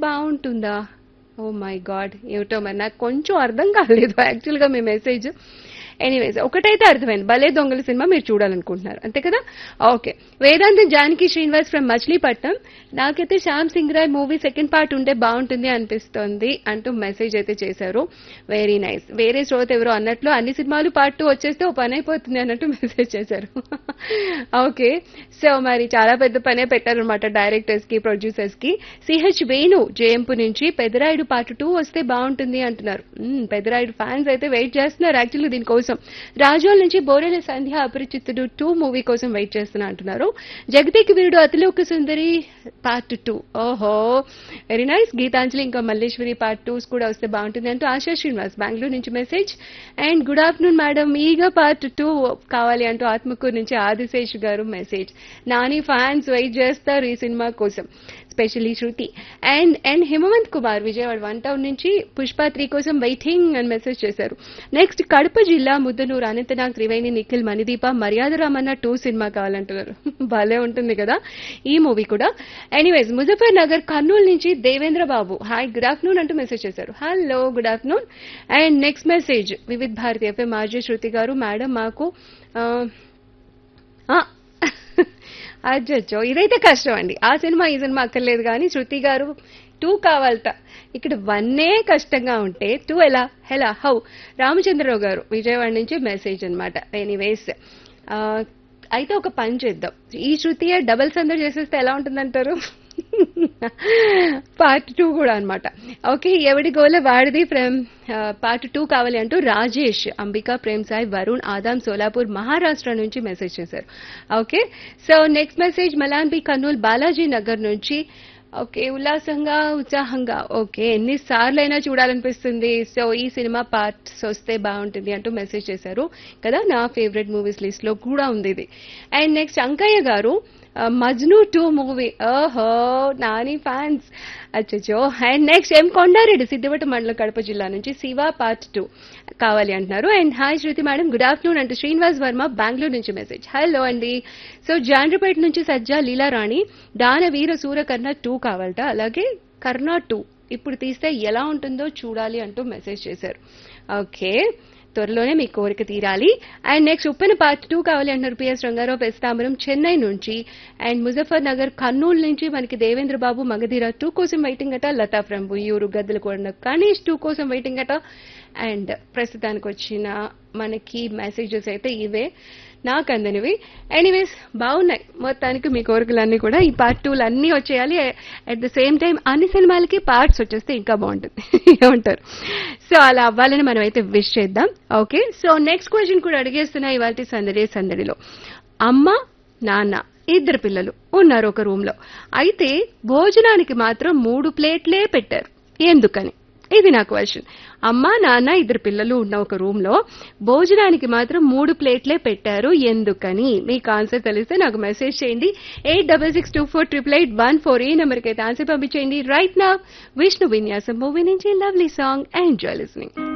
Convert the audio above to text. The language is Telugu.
బాగుంటుందా? ఓ మై గాడ్, ఏమిటో మరి నాకు కొంచెం అర్థం కాలేదు యాక్చువల్గా మీ మెసేజ్. ఎనీవేస్, ఒకటైతే అర్థమైంది, భలే దొంగల సినిమా మీరు చూడాలనుకుంటున్నారు అంతే కదా. Okay, Vedantam Janaki Srinivas from Machilipatnam, నాకైతే Shyam Singh Roy movie second part ఉంటే బాగుంటుంది అనిపిస్తోంది అంటూ మెసేజ్ అయితే చేశారు. Very nice. వేరే శ్రోత ఎవరో అన్నట్లు అన్ని సినిమాలు పార్ట్ 2 వచ్చేస్తే ఓ పని అయిపోతుంది అన్నట్టు మెసేజ్ చేశారు. ఓకే, సో మరి చాలా పెద్ద పనే పెట్టారనమాట డైరెక్టర్స్ కి, ప్రొడ్యూసర్స్ కి. సిహెచ్ వేణు జయంపు నుంచి పెదరాయుడు పార్ట్ 2 వస్తే బాగుంటుంది అంటున్నారు. పెదరాయుడు ఫ్యాన్స్ అయితే వెయిట్ చేస్తున్నారు యాక్చువల్లీ దీనికోసం. రాజోల్ నుంచి బోరెల సంధ్య అపరిచితుడు 2 మూవీ కోసం వెయిట్ చేస్తున్నా అంటున్నారు. జగతికి వీరుడు అతిలోక సుందరి పార్ట్ 2, ఓహో వెరీ నైస్. గీతాంజలి ఇంకా మల్లేశ్వరి పార్ట్ 2 కూడా వస్తే బాగుంటుంది అంటూ ఆశా శ్రీనివాస్ బెంగళూరు నుంచి message. And good afternoon madam, ఈగా పార్ట్ 2 కావాలి అంటూ ఆత్మకూరు నుంచి ఆదిశేష్ గారు మెసేజ్. నాని ఫ్యాన్స్ వెయిట్ చేస్తారు ఈ సినిమా కోసం, specially Shruti. And Himavanth Kumar Vijayawada 1 town నుంచి పుష్ప 3 కోసం వెయిటింగ్ అని మెసేజ్ చేశారు. నెక్స్ట్ కడప జిల్లా ముద్దనూరు అనంతనాగ్ త్రివేణి నిఖిల్ మణిదీప మర్యాద రామన్న 2 సినిమా కావాలంటున్నారు. భలే ఉంటుంది కదా ఈ మూవీ కూడా. ఎనీవేస్, ముజఫర్ నగర్ కర్నూలు నుంచి దేవేంద్ర బాబు హాయ్ గుడ్ ఆఫ్టర్నూన్ అంటూ మెసేజ్ చేశారు. Hello good afternoon. And next message Vividh Bharati FM RJ శృతి గారు, మేడం మాకు అజ్జో ఇదైతే కష్టం అండి. ఆ సినిమా ఈ సినిమా అక్కర్లేదు కానీ శృతి గారు 2 కావాలట. ఇక్కడ 1 కష్టంగా ఉంటే 2 ఎలా హెలా హౌ? రామచంద్రరావు గారు విజయవాడ నుంచి మెసేజ్ అనమాట. ఎనీవేస్, అయితే ఒక పని చేద్దాం, ఈ శృతియే డబల్ సందడి చేసేస్తే ఎలా ఉంటుందంటారు? పార్ట్ 2 కూడా అనమాట. ఓకే, ఎవడి గోల వాడిది ఫ్రమ్ పార్ట్ 2 కావాలి అంటూ రాజేష్, అంబికా, ప్రేమ్ సాయి, వరుణ్, ఆదాం సోలాపూర్ మహారాష్ట్ర నుంచి మెసేజ్ చేశారు. Okay, so next message Malanbi Kurnool Balaji Nagar నుంచి. ఓకే, ఉల్లాసంగా ఉత్సాహంగా, ఓకే ఎన్నిసార్లు అయినా చూడాలనిపిస్తుంది, సో ఈ సినిమా పార్ట్స్ వస్తే బాగుంటుంది అంటూ మెసేజ్ చేశారు కదా. నా ఫేవరెట్ మూవీస్ లిస్ట్ లో కూడా ఉంది ఇది. అండ్ నెక్స్ట్ అంకయ్య గారు మజ్ను 2 మూవీ, ఓహో నాని ఫ్యాన్స్ అచ్చో. అండ్ నెక్స్ట్ ఎం కొండారెడ్డి సిద్దిపేట మండలం కడప జిల్లా నుంచి శివ పార్ట్ 2 కావాలి అంటున్నారు. And hi Shruti madam good afternoon అంటూ శ్రీనివాస్ వర్మ బెంగళూరు నుంచి మెసేజ్. హలో అండి. సో జాండ్రపేట నుంచి సజ్జా లీలారాణి దాన వీర సూరకర్ణ 2 కావాలట, అలాగే కర్ణ 2 ఇప్పుడు తీస్తే ఎలా ఉంటుందో చూడాలి అంటూ మెసేజ్ చేశారు. ఓకే, త్వరలోనే మీ కోరిక తీరాలి. అండ్ నెక్స్ట్ ఉప్పెన పార్ట్ 2 కావాలి అంటున్నారు పిఎస్ రంగారావు పెస్తాంబరం చెన్నై నుంచి. అండ్ ముజఫర్ నగర్ కర్నూలు నుంచి మనకి దేవేంద్ర బాబు మగధీర 2 కోసం వెయిటింగ్ అట. లతా ఫ్రమ్ ఉయ్యూరు గద్దెలకొండ గణేష్ 2 కోసం వెయిటింగ్ అట. అండ్ ప్రస్తుతానికి వచ్చిన మనకి మెసేజెస్ అయితే ఇవే నాకు అందనివి. ఎనీవేస్, బాగున్నాయి మొత్తానికి మీ కోరికలన్నీ కూడా. ఈ పార్ట్ 2 అన్నీ వచ్చేయాలి, అట్ ద సేమ్ టైం అన్ని సినిమాలకి పార్ట్స్ వచ్చేస్తే ఇంకా బాగుంటుంది ఏమంటారు? సో అలా అవ్వాలని మనం అయితే విష్ చేద్దాం. ఓకే, సో నెక్స్ట్ క్వశ్చన్ కూడా అడిగేస్తున్నా ఇవాళ సందడిలో. అమ్మ నాన్న 2 పిల్లలు ఉన్నారు ఒక రూమ్ లో, అయితే భోజనానికి మాత్రం 3 ప్లేట్లే పెట్టారు, ఎందుకని? ఇది నా క్వశ్చన్. అమ్మ నాన్న 2 పిల్లలు ఉన్న ఒక రూమ్ లో భోజనానికి మాత్రం 3 ప్లేట్లే పెట్టారు, ఎందుకని? మీకు ఆన్సర్ తెలిస్తే నాకు మెసేజ్ చేయండి. 8662488814 ఈ నెంబర్కి అయితే ఆన్సర్ పంపించేయండి. రైట్ నౌ విష్ణు విన్యాసం మూవీ నుంచి లవ్లీ సాంగ్, ఎంజాయ్ లిస్నింగ్.